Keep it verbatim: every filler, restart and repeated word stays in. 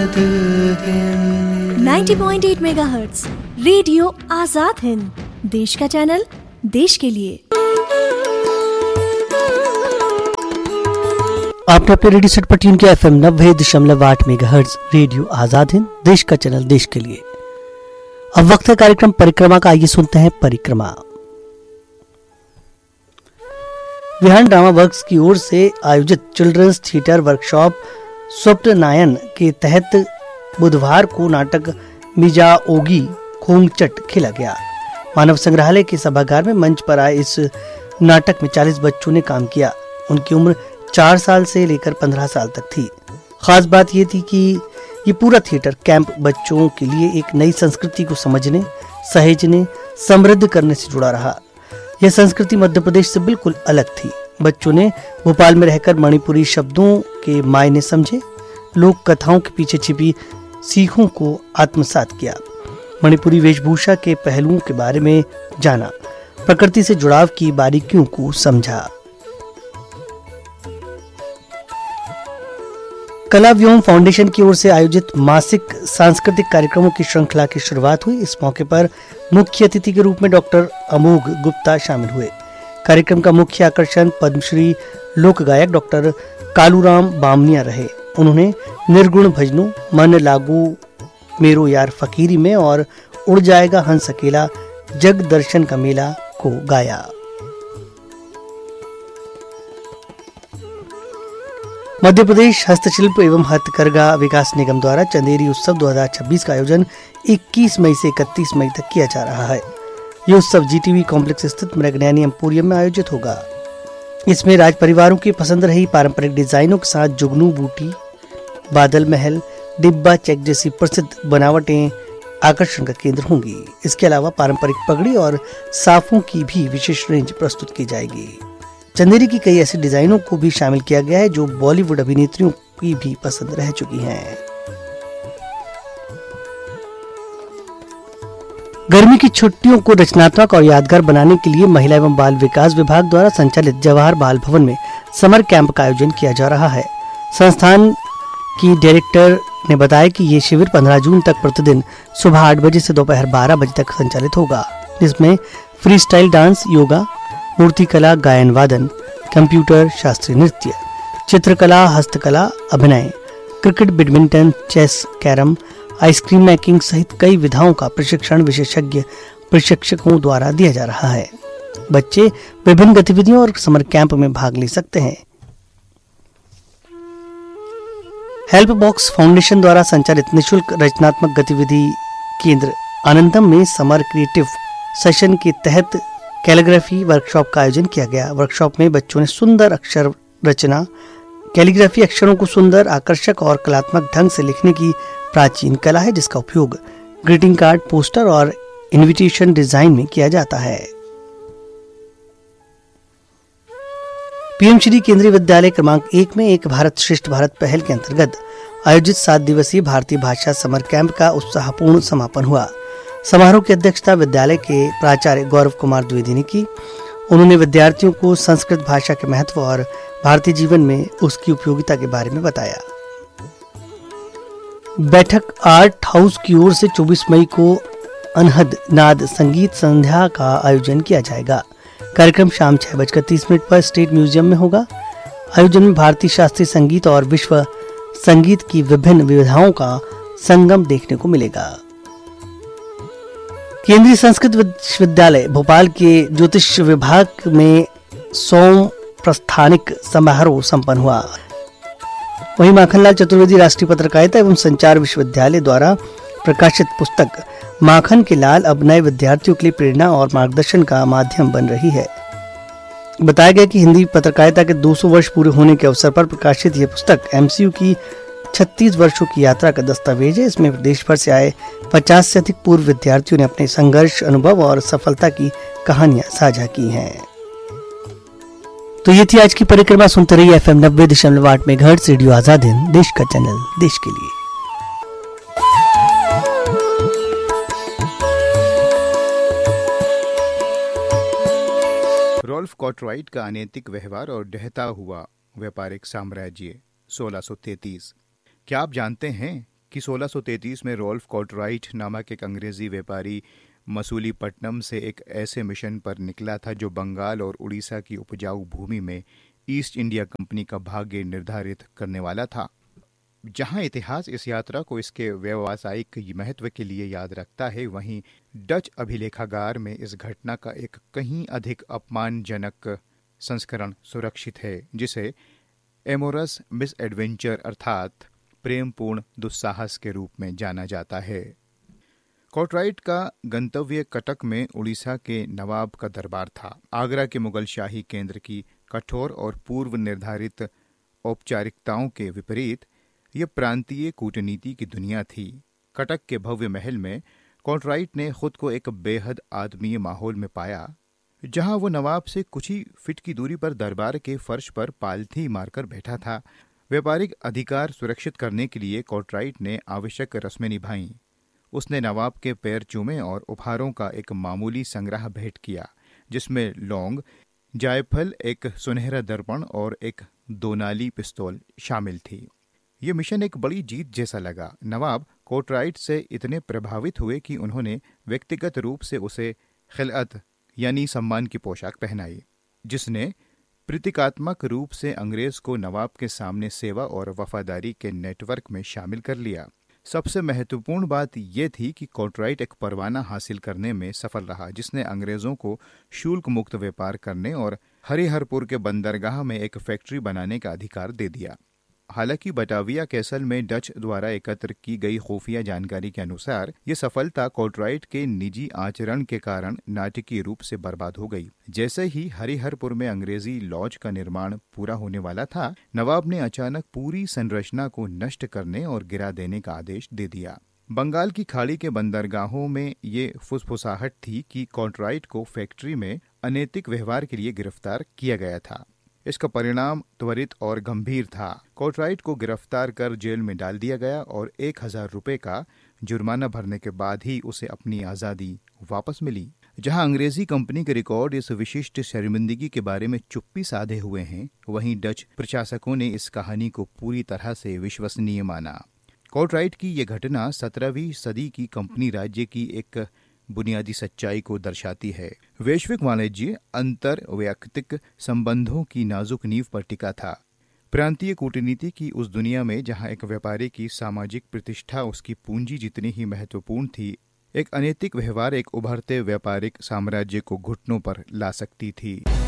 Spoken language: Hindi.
नब्बे पॉइंट आठ मेगाहर्ट्ज रेडियो आजाद हिंद, देश का चैनल, देश के लिए। आपने अपने रेडियो सेट पर ट्यून किया एफएम नब्बे दशमलव आठ मेगाहर्ट्ज रेडियो आजाद हिंद, देश का चैनल, देश के लिए। अब वक्त है कार्यक्रम परिक्रमा का। आइए सुनते हैं परिक्रमा। विहान ड्रामा वर्क्स की ओर से आयोजित चिल्ड्रंस थिएटर वर्कशॉप स्वप्ननायन के तहत बुधवार को नाटक मिजाओगी खोंगचट खेला गया। मानव संग्रहालय के सभागार में मंच पर आए इस नाटक में चालीस बच्चों ने काम किया। उनकी उम्र चार साल से लेकर पंद्रह साल तक थी। खास बात यह थी कि ये पूरा थिएटर कैंप बच्चों के लिए एक नई संस्कृति को समझने, सहेजने, समृद्ध करने से जुड़ा रहा। यह संस्कृति मध्य प्रदेश से बिल्कुल अलग थी। बच्चों ने भोपाल में रहकर मणिपुरी शब्दों के मायने समझे, लोक कथाओं के पीछे छिपी सीखों को आत्मसात किया, मणिपुरी वेशभूषा के पहलुओं के बारे में जाना, प्रकृति से जुड़ाव की बारीकियों को समझा। कला व्योम फाउंडेशन की ओर से आयोजित मासिक सांस्कृतिक कार्यक्रमों की श्रृंखला की शुरुआत हुई। इस मौके पर मुख्य अतिथि के रूप में डॉक्टर अमोघ गुप्ता शामिल हुए। कार्यक्रम का मुख्य आकर्षण पद्मश्री लोक गायक डॉक्टर कालूराम बामनिया रहे। उन्होंने निर्गुण भजनों मन लागू मेरो यार फकीरी में और उड़ जाएगा हंस अकेला जग दर्शन का मेला को गाया। मध्य प्रदेश हस्तशिल्प एवं हथकरघा विकास निगम द्वारा चंदेरी उत्सव दो हज़ार छब्बीस का आयोजन इक्कीस मई से इकतीस मई तक किया जा रहा है। यह उत्सव जीटीवी कॉम्प्लेक्स स्थित मृगनयनी एम्पोरियम में आयोजित होगा। इसमें राज परिवारों की पसंद रही पारंपरिक डिजाइनों के साथ जुगनू बूटी, बादल महल, डिब्बा चेक जैसी प्रसिद्ध बनावटें आकर्षण का केंद्र होंगी। इसके अलावा पारंपरिक पगड़ी और साफों की भी विशेष रेंज प्रस्तुत की जाएगी। चंदेरी की कई ऐसी डिजाइनों को भी शामिल किया गया है जो बॉलीवुड अभिनेत्रियों की भी पसंद रह चुकी हैं। गर्मी की छुट्टियों को रचनात्मक और यादगार बनाने के लिए महिला एवं बाल विकास विभाग द्वारा संचालित जवाहर बाल भवन में समर कैंप का आयोजन किया जा रहा है। संस्थान की डायरेक्टर ने बताया कि ये शिविर पंद्रह जून तक प्रतिदिन सुबह आठ बजे से दोपहर बारह बजे तक संचालित होगा, जिसमें फ्री स्टाइल डांस, योगा, मूर्तिकला, गायन वादन, कंप्यूटर, शास्त्रीय नृत्य, चित्रकला, हस्तकला, अभिनय, cricket, badminton, chess, carrom, ice cream making सहित कई विधाओं का प्रशिक्षण विशेषज्ञ प्रशिक्षकों द्वारा दिया जा रहा है। बच्चे विभिन्न गतिविधियों और समर कैंप में भाग ले सकते हैं। हेल्प बॉक्स फाउंडेशन द्वारा संचालित निःशुल्क रचनात्मक गतिविधि केंद्र आनंदम में समर क्रिएटिव सेशन के तहत कैलीग्राफी वर्कशॉप का आयोजन किया गया। वर्कशॉप में बच्चों ने सुंदर अक्षर रचना, कैलीग्राफी अक्षरों को सुंदर, आकर्षक और कलात्मक ढंग से लिखने की प्राचीन कला है, जिसका उपयोग ग्रीटिंग कार्ड, पोस्टर और इनविटेशन डिजाइन में किया जाता है। पीएम श्री केंद्रीय विद्यालय क्रमांक एक में एक भारत श्रेष्ठ भारत पहल के अंतर्गत आयोजित सात दिवसीय भारतीय भाषा समर कैंप का उत्साहपूर्ण समापन हुआ। समारोह की अध्यक्षता विद्यालय के प्राचार्य गौरव कुमार द्विवेदी ने की। उन्होंने विद्यार्थियों को संस्कृत भाषा के महत्व और भारतीय जीवन में उसकी उपयोगिता के बारे में बताया। बैठक आर्ट हाउस की ओर से चौबीस मई को अनहद नाद संगीत संध्या का आयोजन किया जाएगा। कार्यक्रम शाम छह बजकर तीस मिनट पर स्टेट म्यूजियम में होगा। आयोजन में भारतीय शास्त्रीय संगीत और विश्व संगीत की विभिन्न विधाओं का संगम देखने को मिलेगा। केंद्रीय संस्कृत विश्वविद्यालय भोपाल के ज्योतिष विभाग में सोम प्रस्थानिक समारोह संपन्न हुआ। वहीं माखनलाल चतुर्वेदी राष्ट्रीय पत्रकारिता एवं संचार विश्वविद्यालय द्वारा प्रकाशित पुस्तक माखन के लाल अब नए विद्यार्थियों के लिए प्रेरणा और मार्गदर्शन का माध्यम बन रही है। बताया गया कि हिंदी पत्रकारिता के दो सौ वर्ष पूरे होने के अवसर पर प्रकाशित यह पुस्तक एमसीयू की छत्तीस वर्षों की यात्रा का दस्तावेज है। इसमें देश भर से आए पचास से अधिक पूर्व विद्यार्थियों ने अपने संघर्ष, अनुभव और सफलता की कहानियां साझा की हैं। तो ये थी आज की परिक्रमा। सुनते रहिए एफएम नब्बे दशमलव आठ मेगाहर्ट्ज रेडियो आजाद हिंद, देश का चैनल, देश के लिए। रॉल्फ कॉर्टराइट का अनैतिक व्यवहार और ढहता हुआ व्यापारिक साम्राज्य सोलह सौ तैंतीस। क्या आप जानते हैं कि सोलह सौ तैंतीस में रोल्फ कार्टराइट नामक एक अंग्रेजी व्यापारी मसूलीपट्टनम से एक ऐसे मिशन पर निकला था जो बंगाल और उड़ीसा की उपजाऊ भूमि में ईस्ट इंडिया कंपनी का भाग्य निर्धारित करने वाला था। जहां इतिहास इस यात्रा को इसके व्यावसायिक महत्व के लिए याद रखता है, वहीं डच अभिलेखागार में इस घटना का एक कहीं अधिक अपमानजनक संस्करण सुरक्षित है, जिसे एमोरस मिसएडवेंचर अर्थात प्रेमपूर्ण दुस्साहस के रूप में जाना जाता है। कार्टराइट का गंतव्य कटक में उड़ीसा के नवाब का दरबार था। आगरा के मुगल शाही केंद्र की कठोर और पूर्व निर्धारित औपचारिकताओं के विपरीत यह प्रांतीय कूटनीति की दुनिया थी। कटक के भव्य महल में कार्टराइट ने खुद को एक बेहद आदमीय माहौल में पाया, जहां वो नवाब से कुछ ही फीट की दूरी पर दरबार के फर्श पर पालथी मारकर बैठा था। व्यापारिक अधिकार सुरक्षित करने के लिए कार्टराइट ने आवश्यक रस्में निभाईं। उसने नवाब के पैर चूमे और उपहारों का एक मामूली संग्रह भेंट किया, जिसमें लौंग, जायफल, एक सुनहरा दर्पण और एक दोनाली पिस्तौल शामिल थी। यह मिशन एक बड़ी जीत जैसा लगा। नवाब कार्टराइट से इतने प्रभावित हुए कि उन्होंने व्यक्तिगत रूप से उसे खिलअत यानी सम्मान की पोशाक पहनाई, जिसने प्रतीकात्मक रूप से अंग्रेज को नवाब के सामने सेवा और वफादारी के नेटवर्क में शामिल कर लिया। सबसे महत्वपूर्ण बात यह थी कि कार्टराइट एक परवाना हासिल करने में सफल रहा, जिसने अंग्रेजों को शुल्क मुक्त व्यापार करने और हरिहरपुर के बंदरगाह में एक फैक्ट्री बनाने का अधिकार दे दिया। हालांकि बटाविया कैसल में डच द्वारा एकत्र की गई खुफिया जानकारी के अनुसार यह सफलता कार्टराइट के निजी आचरण के कारण नाटकीय रूप से बर्बाद हो गई। जैसे ही हरिहरपुर में अंग्रेजी लॉज का निर्माण पूरा होने वाला था, नवाब ने अचानक पूरी संरचना को नष्ट करने और गिरा देने का आदेश दे दिया। बंगाल की खाड़ी के बंदरगाहों में ये फुसफुसाहट थी कि कार्टराइट को फैक्ट्री में अनैतिक व्यवहार के लिए गिरफ्तार किया गया था। इसका परिणाम त्वरित और गंभीर था। कार्टराइट को गिरफ्तार कर जेल में डाल दिया गया और एक हजार रुपए का जुर्माना भरने के बाद ही उसे अपनी आज़ादी वापस मिली। जहां अंग्रेजी कंपनी के रिकॉर्ड इस विशिष्ट शर्मिंदगी के बारे में चुप्पी साधे हुए हैं, वहीं डच प्रशासकों ने इस कहानी को पूरी तरह से विश्वसनीय माना। कार्टराइट की यह घटना सत्रहवीं सदी की कंपनी राज्य की एक बुनियादी सच्चाई को दर्शाती है। वैश्विक वाणिज्य अंतर वैयक्तिक संबंधों की नाजुक नींव पर टिका था। प्रांतीय कूटनीति की उस दुनिया में जहां एक व्यापारी की सामाजिक प्रतिष्ठा उसकी पूंजी जितनी ही महत्वपूर्ण थी, एक अनैतिक व्यवहार एक उभरते व्यापारिक साम्राज्य को घुटनों पर ला सकती थी।